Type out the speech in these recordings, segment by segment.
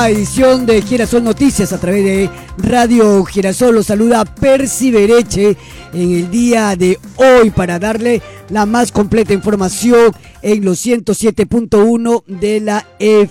Edición de Girasol Noticias a través de Radio Girasol. Los saluda Percy Bereche en el día de hoy para darle la más completa información en los 107.1 de la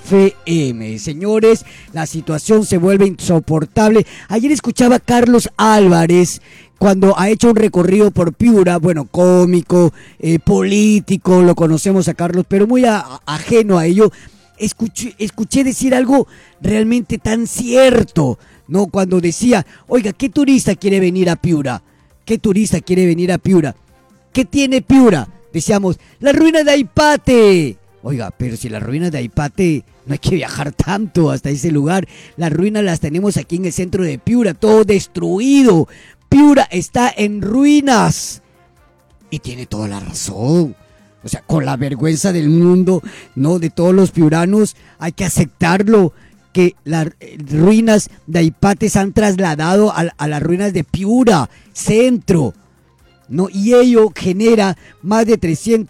FM. Señores, la situación se vuelve insoportable. Ayer escuchaba a Carlos Álvarez cuando ha hecho un recorrido por Piura, bueno, cómico, político, lo conocemos a Carlos, pero muy ajeno a ello. Escuché decir algo realmente tan cierto, ¿no? Cuando decía, oiga, ¿qué turista quiere venir a Piura? ¿Qué turista quiere venir a Piura? ¿Qué tiene Piura? Decíamos, la ruina de Aipate. Oiga, pero si las ruinas de Aipate no hay que viajar tanto hasta ese lugar. Las ruinas las tenemos aquí en el centro de Piura, todo destruido. Piura está en ruinas. Y tiene toda la razón. O sea, con la vergüenza del mundo, ¿no? De todos los piuranos, hay que aceptarlo, que las ruinas de Aipate se han trasladado a las ruinas de Piura, centro, ¿no? Y ello genera más de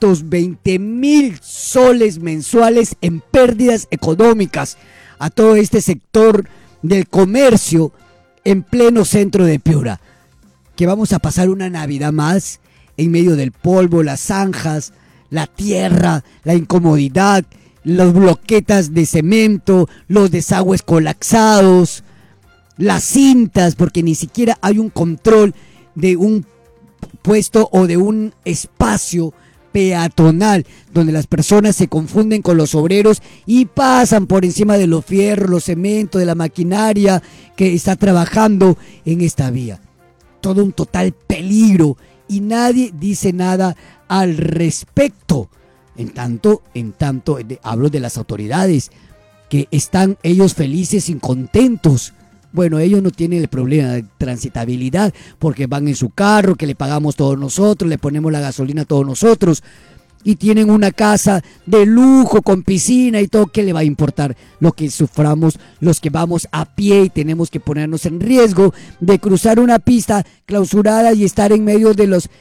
320,000 soles mensuales en pérdidas económicas a todo este sector del comercio en pleno centro de Piura. Que vamos a pasar una Navidad más en medio del polvo, las zanjas, la tierra, la incomodidad, las bloquetas de cemento, los desagües colapsados, las cintas, porque ni siquiera hay un control de un puesto o de un espacio peatonal donde las personas se confunden con los obreros y pasan por encima de los fierros, los cementos, de la maquinaria que está trabajando en esta vía. Todo un total peligro y nadie dice nada al respecto. En tanto, hablo de las autoridades, que están ellos felices y contentos. Bueno, ellos no tienen el problema de transitabilidad, porque van en su carro, que le pagamos todos nosotros, le ponemos la gasolina todos nosotros, y tienen una casa de lujo, con piscina y todo. ¿Qué le va a importar lo que suframos los que vamos a pie y tenemos que ponernos en riesgo de cruzar una pista clausurada y estar en medio de los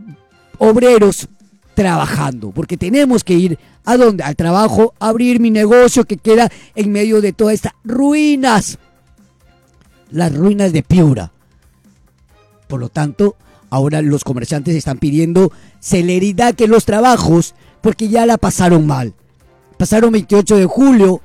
obreros trabajando? Porque tenemos que ir ¿a dónde? Al trabajo, abrir mi negocio que queda en medio de todas estas ruinas, las ruinas de Piura. Por lo tanto, ahora los comerciantes están pidiendo celeridad en los trabajos porque ya la pasaron mal. Pasaron 28 de julio,